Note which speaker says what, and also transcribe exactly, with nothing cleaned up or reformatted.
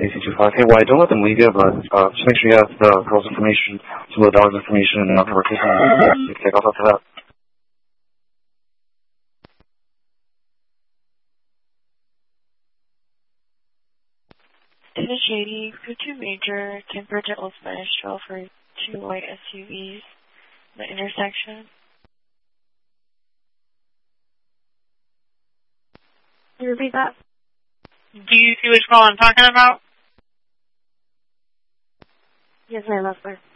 Speaker 1: A C two five. Hey, well, I don't let them leave you, but uh, just make sure you have the girl's information, some of the dog's information, and her case, and you can take off after that.
Speaker 2: To the Shady, Crew two Major, tempered to Old Spanish Trail for two white S U Vs, the intersection.
Speaker 3: Can you repeat that?
Speaker 4: Do you see which call I'm talking about?
Speaker 3: Yes, ma'am, that's clear.